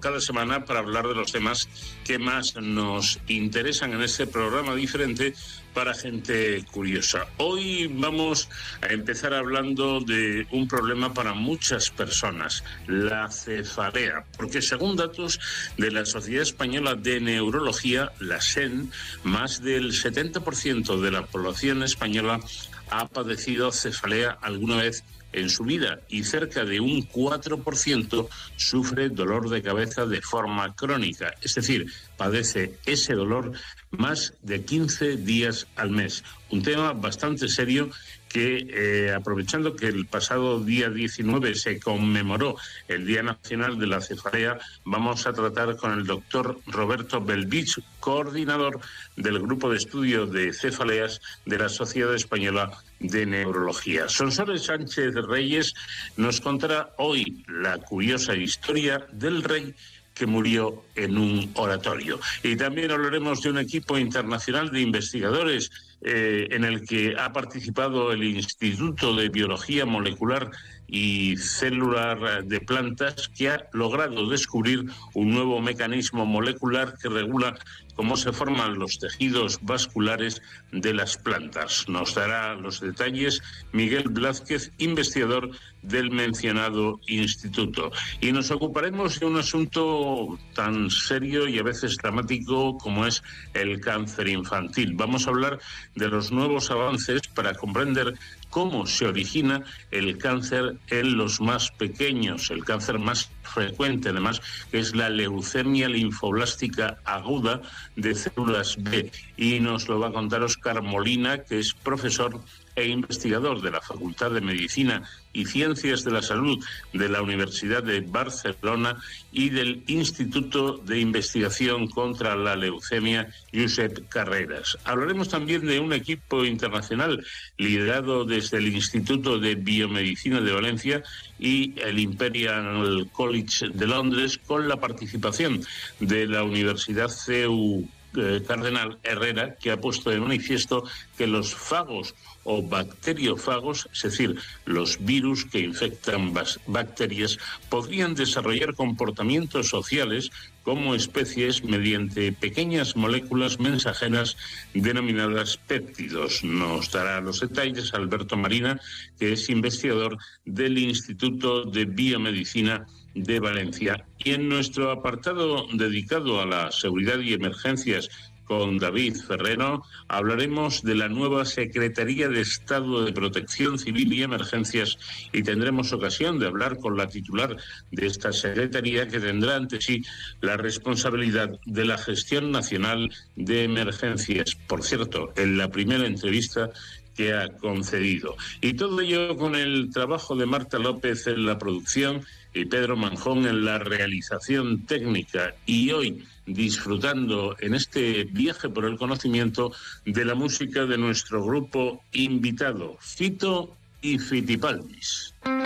cada semana para hablar de los temas que más nos interesan en este programa diferente para gente curiosa. Hoy vamos a empezar hablando de un problema para muchas personas, la cefalea, porque según datos de la Sociedad Española de Neurología, la SEN, más del 70% de la población española ha padecido cefalea alguna vez en su vida y cerca de un 4% sufre dolor de cabeza de forma crónica, es decir, padece ese dolor más de 15 días al mes. Un tema bastante serio que, aprovechando que el pasado día 19 se conmemoró el Día Nacional de la Cefalea, vamos a tratar con el doctor Roberto Belvich, coordinador del Grupo de Estudio de Cefaleas de la Sociedad Española de Neurología. Sonsoles Sánchez Reyes nos contará hoy la curiosa historia del rey que murió en un oratorio. Y también hablaremos de un equipo internacional de investigadores en el que ha participado el Instituto de Biología Molecular y Celular de Plantas, que ha logrado descubrir un nuevo mecanismo molecular que regula cómo se forman los tejidos vasculares de las plantas. Nos dará los detalles Miguel Blázquez, investigador del mencionado instituto. Y nos ocuparemos de un asunto tan serio y a veces dramático como es el cáncer infantil. Vamos a hablar de los nuevos avances para comprender cómo se origina el cáncer en los más pequeños, el cáncer más frecuente, además, que es la leucemia linfoblástica aguda de células B. Y nos lo va a contar Óscar Molina, que es profesor e investigador de la Facultad de Medicina y Ciencias de la Salud de la Universidad de Barcelona y del Instituto de Investigación contra la Leucemia Josep Carreras. Hablaremos también de un equipo internacional liderado desde el Instituto de Biomedicina de Valencia y el Imperial College de Londres, con la participación de la Universidad CEU Cardenal Herrera, que ha puesto de manifiesto que los fagos o bacteriófagos, es decir, los virus que infectan bacterias, podrían desarrollar comportamientos sociales como especies mediante pequeñas moléculas mensajeras denominadas péptidos. Nos dará los detalles Alberto Marina, que es investigador del Instituto de Biomedicina de Valencia. Y en nuestro apartado dedicado a la seguridad y emergencias con David Ferrero, hablaremos de la nueva Secretaría de Estado de Protección Civil y Emergencias y tendremos ocasión de hablar con la titular de esta Secretaría, que tendrá ante sí la responsabilidad de la gestión nacional de emergencias. Por cierto, en la primera entrevista que ha concedido. Y todo ello con el trabajo de Marta López en la producción y Pedro Manjón en la realización técnica. Y hoy disfrutando en este viaje por el conocimiento de la música de nuestro grupo invitado, Fito y Fitipaldis.